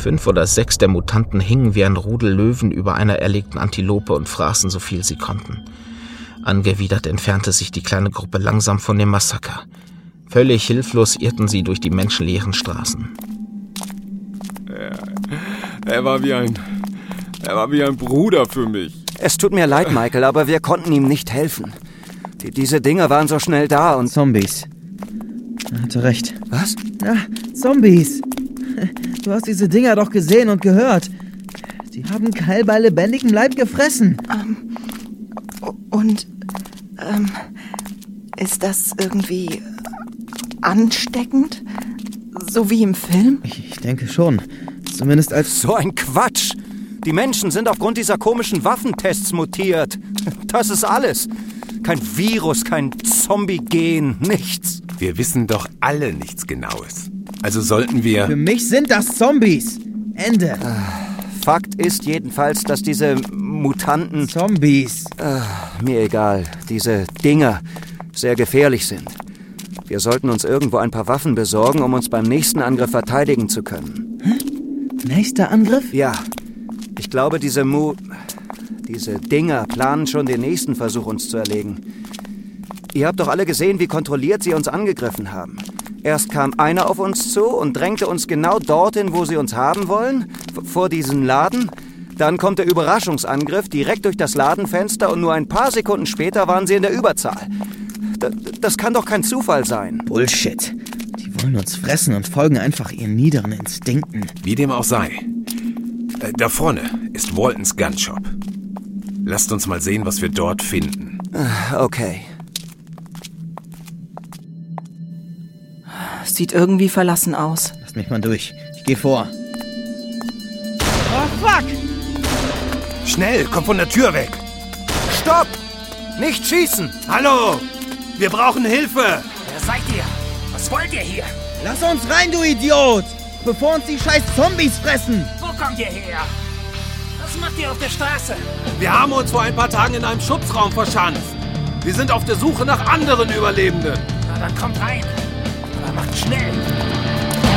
5 oder 6 der Mutanten hingen wie ein Rudel Löwen über einer erlegten Antilope und fraßen so viel sie konnten. Angewidert entfernte sich die kleine Gruppe langsam von dem Massaker. Völlig hilflos irrten sie durch die menschenleeren Straßen. Er war wie ein Bruder für mich. Es tut mir leid, Michael, aber wir konnten ihm nicht helfen. Diese Dinger waren so schnell da und... Zombies. Er hatte recht. Was? Ja, Zombies. Du hast diese Dinger doch gesehen und gehört. Die haben Kyle bei lebendigem Leib gefressen. Ist das irgendwie ansteckend? So wie im Film? Ich denke schon. Zumindest als... So ein Quatsch! Die Menschen sind aufgrund dieser komischen Waffentests mutiert. Das ist alles. Kein Virus, kein Zombie-Gen, nichts. Wir wissen doch alle nichts Genaues. Also sollten wir... Für mich sind das Zombies. Ende. Fakt ist jedenfalls, dass diese Mutanten... Zombies. Mir egal. Diese Dinger sehr gefährlich sind. Wir sollten uns irgendwo ein paar Waffen besorgen, um uns beim nächsten Angriff verteidigen zu können. Nächster Angriff? Ja. Ich glaube, diese Dinger planen schon den nächsten Versuch, uns zu erlegen. Ihr habt doch alle gesehen, wie kontrolliert sie uns angegriffen haben. Erst kam einer auf uns zu und drängte uns genau dorthin, wo sie uns haben wollen, vor diesen Laden. Dann kommt der Überraschungsangriff direkt durch das Ladenfenster und nur ein paar Sekunden später waren sie in der Überzahl. Das kann doch kein Zufall sein. Bullshit. Die wollen uns fressen und folgen einfach ihren niederen Instinkten. Wie dem auch sei. Da vorne ist Waltons Gunshop. Lasst uns mal sehen, was wir dort finden. Okay. Sieht irgendwie verlassen aus. Lass mich mal durch. Ich geh vor. Oh, fuck! Schnell, komm von der Tür weg! Stopp! Nicht schießen! Hallo! Wir brauchen Hilfe! Wer seid ihr? Was wollt ihr hier? Lass uns rein, du Idiot! Bevor uns die scheiß Zombies fressen! Wo kommt ihr her? Was macht ihr auf der Straße? Wir haben uns vor ein paar Tagen in einem Schutzraum verschanzt. Wir sind auf der Suche nach anderen Überlebenden. Na dann kommt rein. Aber macht schnell.